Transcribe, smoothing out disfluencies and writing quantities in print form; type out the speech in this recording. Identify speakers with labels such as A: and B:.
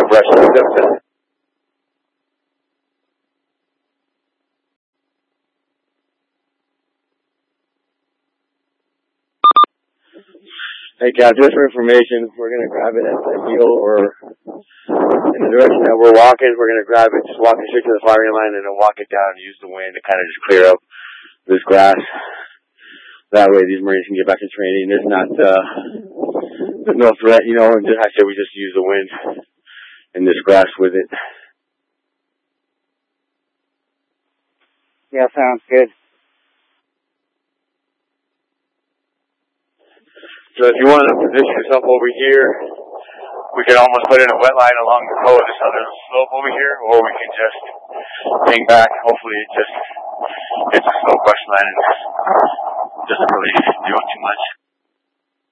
A: brush and stuff. Hey, Cap, just for information, we're going to grab it at the heel or in the direction that we're walking. We're going to grab it, just walk it straight to the firing line, and then walk it down and use the wind to kind of just clear up this grass. That way these Marines can get back to training. There's no threat, you know, and just, I say we just use the wind and this grass with it.
B: Yeah, sounds good.
A: So if you want to position yourself over here, we can almost put in a wet line along the toe of this other slope over here, or we can just hang back. Hopefully it just hits a slow brush line and doesn't really do too much.